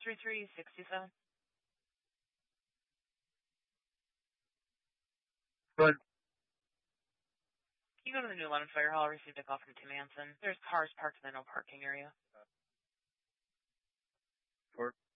3367. But Can you go to the New London Fire Hall? I received a call from Tim Anson. There's cars parked in the no parking area. for